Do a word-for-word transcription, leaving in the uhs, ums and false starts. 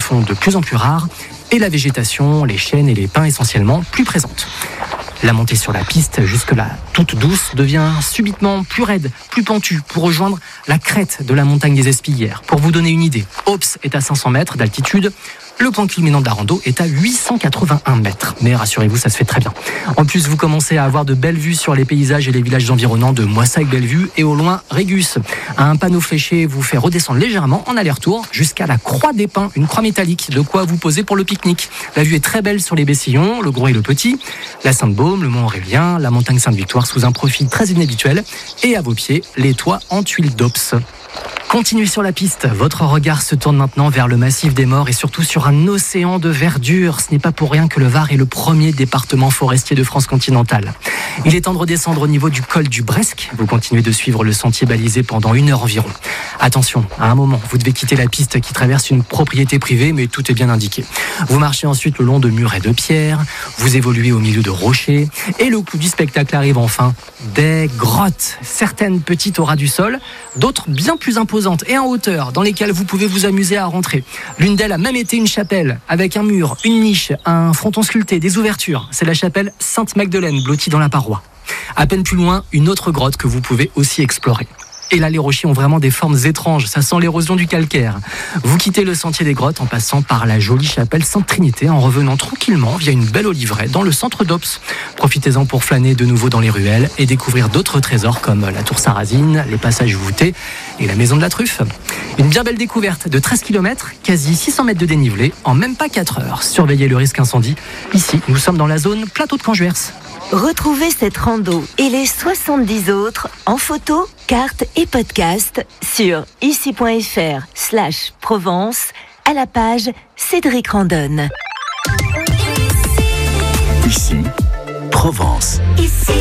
font de plus en plus rares et la végétation, les chênes et les pins essentiellement, plus présentes. La montée sur la piste, jusque-là toute douce, devient subitement plus raide, plus pentue pour rejoindre la crête de la montagne des Espillières. Pour vous donner une idée, Ops est à cinq cents mètres d'altitude. Le point culminant de la rando est à huit cent quatre-vingt-un mètres. Mais rassurez-vous, ça se fait très bien. En plus, vous commencez à avoir de belles vues sur les paysages et les villages environnants de Moissac-Bellevue et au loin Régus. Un panneau fléché vous fait redescendre légèrement en aller-retour jusqu'à la Croix des Pins, une croix métallique, de quoi vous poser pour le pique-nique. La vue est très belle sur les Bessillons, le Gros et le Petit, la Sainte-Baume, le Mont Aurélien, la montagne Sainte-Victoire sous un profil très inhabituel et à vos pieds, les toits en tuiles d'Ops. Continuez sur la piste, votre regard se tourne maintenant vers le massif des Maures et surtout sur un océan de verdure. Ce n'est pas pour rien que le Var est le premier département forestier de France continentale. Il est temps de redescendre au niveau du col du Bresque. Vous continuez de suivre le sentier balisé pendant une heure environ. Attention, à un moment, vous devez quitter la piste qui traverse une propriété privée, mais tout est bien indiqué. Vous marchez ensuite le long de murets de pierre, vous évoluez au milieu de rochers, et le coup du spectacle arrive enfin. Des grottes, certaines petites au ras du sol, d'autres bien plus imposantes et en hauteur, dans lesquelles vous pouvez vous amuser à rentrer. L'une d'elles a même été une chapelle, avec un mur, une niche, un fronton sculpté, des ouvertures. C'est la chapelle Sainte-Magdeleine, blottie dans la paroi. À peine plus loin, une autre grotte que vous pouvez aussi explorer. Et là, les rochers ont vraiment des formes étranges, ça sent l'érosion du calcaire. Vous quittez le sentier des grottes en passant par la jolie chapelle Sainte-Trinité, en revenant tranquillement via une belle oliveraie dans le centre d'Ops. Profitez-en pour flâner de nouveau dans les ruelles et découvrir d'autres trésors comme la tour Sarrasine, les passages voûtés et la maison de la truffe. Une bien belle découverte de treize kilomètres, quasi six cents mètres de dénivelé, en même pas quatre heures. Surveillez le risque incendie. Ici, nous sommes dans la zone plateau de Canjuers. Retrouvez cette rando et les soixante-dix autres en photo, carte et podcast sur ici.fr slash Provence à la page Cédric Randonne. Ici, Provence. Ici.